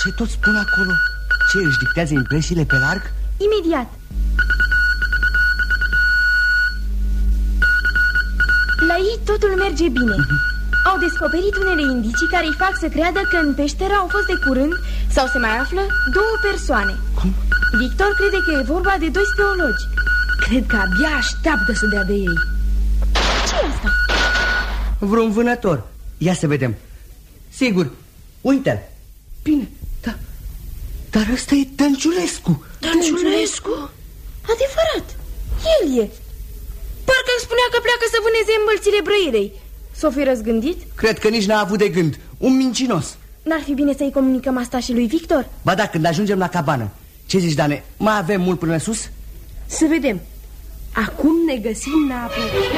Ce tot spun acolo? Ce, își dictează impresiile pe larg? Imediat. La ei totul merge bine. Au descoperit unele indicii care îi fac să creadă că în peșteră au fost de curând, sau se mai află, 2 persoane. Cum? Victor crede că e vorba de 2 speologi. Cred că abia așteaptă să dea de ei. Ce e asta? Vreun vânător. Ia să vedem. Sigur, uite-l. Bine, dar ăsta e Dănciulescu. Dănciulescu? Adevărat, el e. Parcă îmi spunea că pleacă să vâneze înmălțile Brăirei. S-o fi răzgândit? Cred că nici n-a avut de gând. Un mincinos. N-ar fi bine să-i comunicăm asta și lui Victor? Ba da, când ajungem la cabană. Ce zici, Dane? Mai avem mult până sus? Să vedem. Acum ne găsim la apă.